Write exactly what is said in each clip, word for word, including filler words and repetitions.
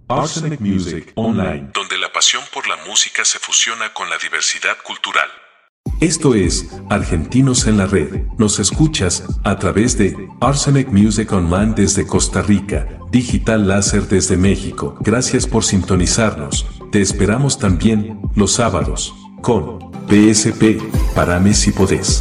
Arsenic Music Online, donde la pasión por la música se fusiona con la diversidad cultural. Esto es Argentinos en la Red. Nos escuchas a través de Arsenic Music Online desde Costa Rica, Digital Láser desde México. Gracias por sintonizarnos. Te esperamos también los sábados con P S P, Parame si podés.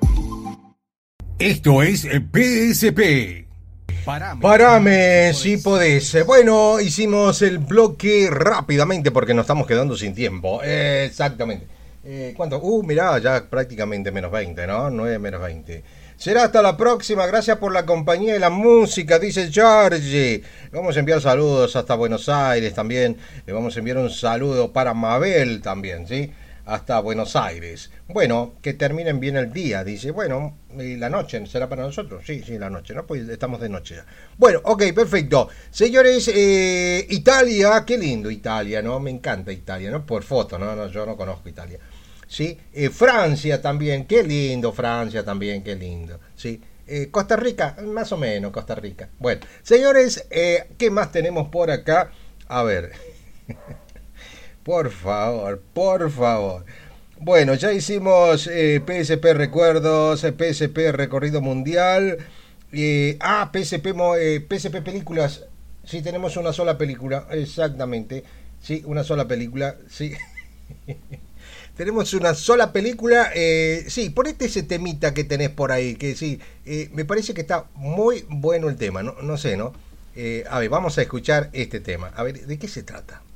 Esto es P S P. Parame, Parame si podés. Bueno, hicimos el bloque rápidamente porque nos estamos quedando sin tiempo. Eh, exactamente. Eh, ¿Cuánto? Uh, mirá, ya prácticamente menos veinte, ¿no? nueve menos veinte. Será hasta la próxima. Gracias por la compañía y la música, dice Georgie. Le vamos a enviar saludos hasta Buenos Aires también. Le vamos a enviar un saludo para Mabel también, ¿sí? Hasta Buenos Aires. Bueno, que terminen bien el día, dice. Bueno, ¿y la noche será para nosotros? Sí, sí, la noche, ¿no? Pues estamos de noche ya. Bueno, ok, perfecto. Señores, eh, Italia, qué lindo Italia, ¿no? Me encanta Italia, ¿no? Por foto, ¿no? no yo no conozco Italia. ¿Sí? Eh, Francia también, qué lindo Francia también, qué lindo. ¿Sí? Eh, Costa Rica, más o menos Costa Rica. Bueno, señores, eh, ¿qué más tenemos por acá? A ver... Por favor, por favor. Bueno, ya hicimos eh, P S P Recuerdos, P S P Recorrido Mundial. Eh, ah, P S P, eh, P S P Películas. Sí, tenemos una sola película, exactamente. Sí, una sola película, sí. Tenemos una sola película. Eh, sí, ponete ese temita que tenés por ahí, que sí, eh, me parece que está muy bueno el tema, no, no sé, ¿no? Eh, a ver, vamos a escuchar este tema. A ver, ¿de qué se trata?